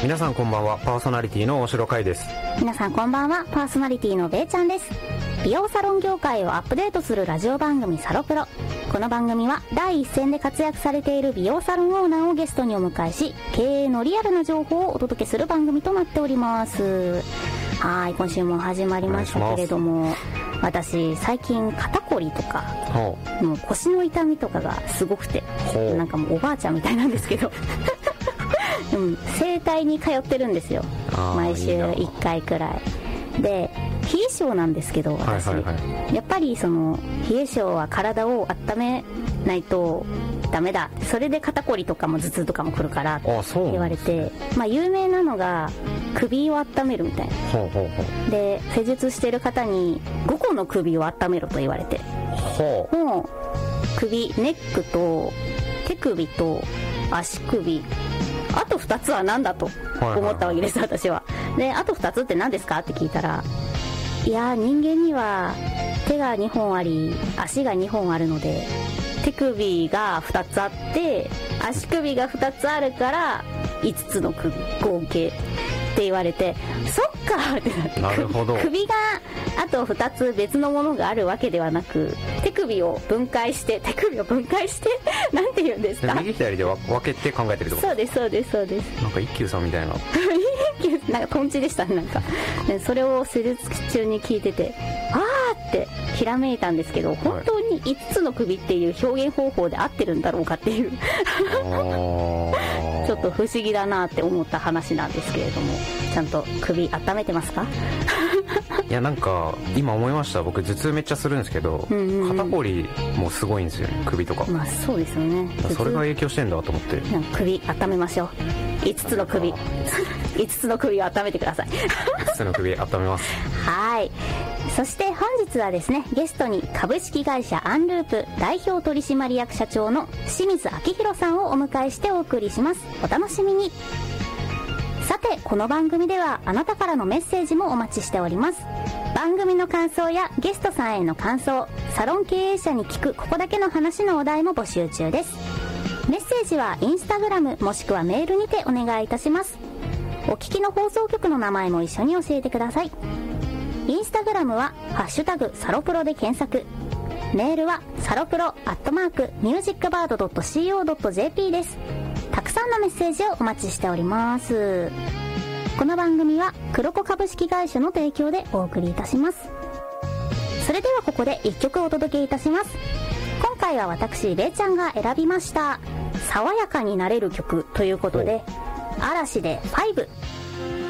皆さんこんばんは、パーソナリティの大城海です。 皆さんこんばんは、パーソナリティのべーちゃんです。美容サロン業界をアップデートするラジオ番組サロプロ。この番組は第一線で活躍されている美容サロンオーナーをゲストにお迎えし、経営のリアルな情報をお届けする番組となっております。はい、今週も始まりましたけれども、私最近肩こりとかもう腰の痛みとかがすごくて、なんかもうおばあちゃんみたいなんですけど整体に通ってるんですよ、毎週1回くらいで。冷え性なんですけど私、やっぱりその冷え性は体を温めないとダメだ、それで肩こりとかも頭痛とかも来るからって言われて、有名なのが首を温めるみたいなで、施術してる方に5個の首を温めろと言われて、もう首、ネックと手首と足首、あと2つは何だと思ったわけです、私は。で、あと2つって何ですかって聞いたら、いや人間には手が2本あり足が2本あるので、手首が2つあって足首が2つあるから5つの首合計って言われて、そっかってなって、 なるほど。 首があと2つ別のものがあるわけではなく、手首を分解してなんて言うんですか、 右左で分けて考えてるってこと？ そうですそうですそうです。 なんか一休さんみたいななんかトンチでしたね。なんかそれを施術中に聞いてて、あーってひらめいたんですけど、本当に5つの首っていう表現方法で合ってるんだろうかっていうちょっと不思議だなって思った話なんですけれども、ちゃんと首温めてますか？ いや、なんか今思いました。僕頭痛めっちゃするんですけど、肩こりもすごいんですよね、首とか。 そうですよね。 それが影響してんだと思って。 首温めましょう。5つの首5つの首を温めてください 5つの首温めますはい。そして本日はですね、ゲストに株式会社アンループ代表取締役社長の清水明宏さんをお迎えしてお送りします。お楽しみに。さて、この番組ではあなたからのメッセージもお待ちしております。番組の感想やゲストさんへの感想、サロン経営者に聞くここだけの話のお題も募集中です。メッセージはインスタグラムもしくはメールにてお願いいたします。お聞きの放送局の名前も一緒に教えてください。インスタグラムはハッシュタグサロプロで検索、メールはサロプロ@musicbird.co.jp です。たくさんのメッセージをお待ちしております。この番組は黒子株式会社の提供でお送りいたします。それではここで1曲お届けいたします。今回は私べーちゃんが選びました爽やかになれる曲ということで、嵐で5。